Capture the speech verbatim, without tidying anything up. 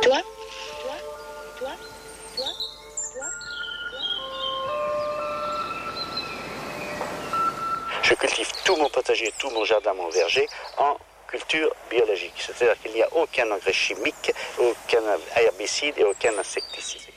toi? Toi? Toi? Toi? Toi? Je cultive tout mon potager, tout mon jardin, mon verger en culture biologique. C'est-à-dire qu'il n'y a aucun engrais chimique, aucun herbicide et aucun insecticide.